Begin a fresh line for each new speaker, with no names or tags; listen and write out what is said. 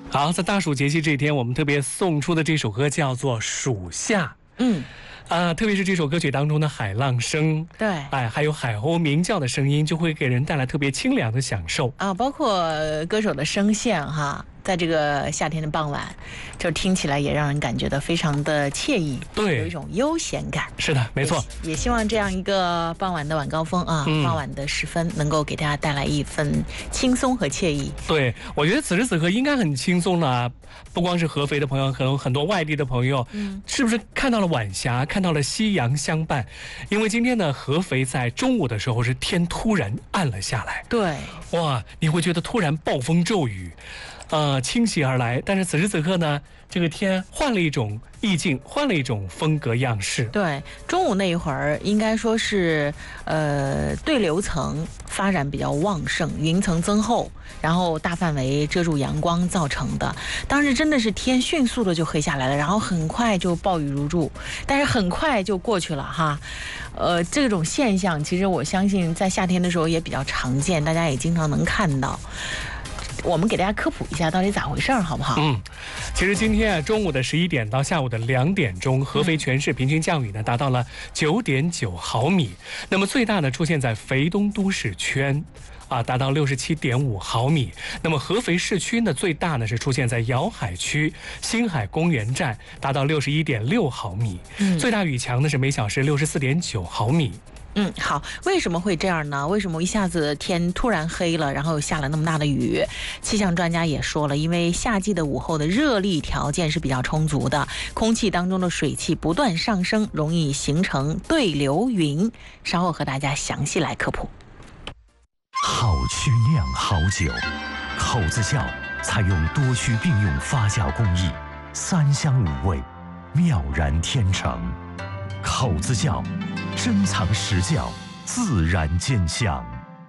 好，在大暑节气这一天，我们特别送出的这首歌叫做《暑夏》。特别是这首歌曲当中的海浪声，
对，
还有海鸥鸣叫的声音，就会给人带来特别清凉的享受
啊。包括歌手的声线哈，在这个夏天的傍晚，就听起来也让人感觉到非常的惬意，
对，
有一种悠闲感。
是的，没错。
也希望这样一个傍晚的晚高峰啊，傍晚的时分，能够给大家带来一份轻松和惬意。
对，我觉得此时此刻应该很轻松了啊。不光是合肥的朋友，可能很多外地的朋友，是不是看到了晚霞，看到了夕阳相伴？因为今天呢，合肥在中午的时候是天突然暗了下来。
对，
哇，你会觉得突然暴风骤雨，倾袭而来。但是此时此刻呢，这个天换了一种意境，换了一种风格样式。
对，中午那一会儿应该说是对流层发展比较旺盛，云层增厚，然后大范围遮住阳光造成的。当时真的是天迅速的就黑下来了，然后很快就暴雨如注，但是很快就过去了哈。这种现象其实我相信在夏天的时候也比较常见，大家也经常能看到。我们给大家科普一下到底咋回事好不好？
其实今天中午的11点到下午的2点钟，合肥全市平均降雨呢达到了9.9毫米，那么最大的出现在肥东都市圈。达到67.5毫米。那么合肥市区呢，最大呢是出现在瑶海区星海公园站，达到61.6毫米。最大雨强呢是每小时64.9毫米。
好，为什么会这样呢？为什么一下子天突然黑了，然后又下了那么大的雨？气象专家也说了，因为夏季的午后的热力条件是比较充足的，空气当中的水汽不断上升，容易形成对流云。稍后和大家详细来科普。
好曲酿好酒，口子窖采用多区并用发酵工艺，3香5味，妙然天成。口子窖珍藏实窖，自然见香。